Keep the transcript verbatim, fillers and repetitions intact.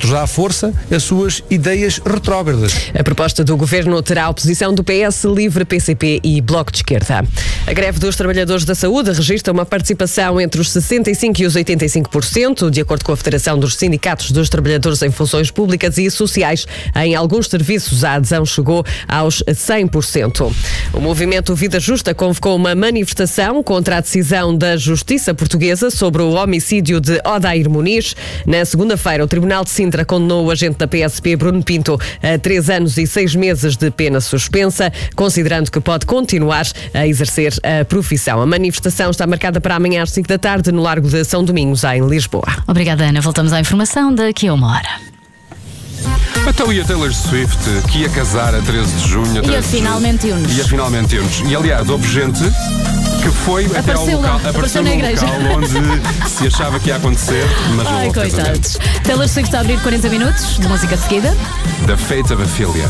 outros à força as suas ideias retrógradas. A proposta do Governo terá a oposição do P S, Livre, P C P e Bloco de Esquerda. A greve dos trabalhadores da saúde registra uma participação entre os sessenta e cinco por cento e os oitenta e cinco por cento, de acordo com a Federação dos Sindicatos dos Trabalhadores em Funções Públicas e Sociais. Em alguns serviços, a adesão chegou aos cem por cento. O movimento Vida Justa convocou uma manifestação contra a decisão da Justiça Portuguesa sobre o homicídio de Odair Muniz. Na segunda-feira, o Tribunal de Sintra condenou o agente da P S P, Bruno Pinto, a três anos e seis meses de pena suspensa, considerando que pode continuar a exercer a profissão. A manifestação está marcada para amanhã às cinco da tarde no Largo de São Domingos, em Lisboa. Obrigada, Ana. Voltamos à informação daqui a uma hora. Então, e a Taylor Swift, que ia casar a treze de junho? E afinal mentiu-nos. E afinal mentiu-nos. E aliás, houve gente que foi até ao local, lá, apareceu na no igreja. local onde se achava que ia acontecer, mas não Ai, houve coitados. casamento. Taylor Swift a abrir quarenta minutos de música seguida. The Fate of Ophelia.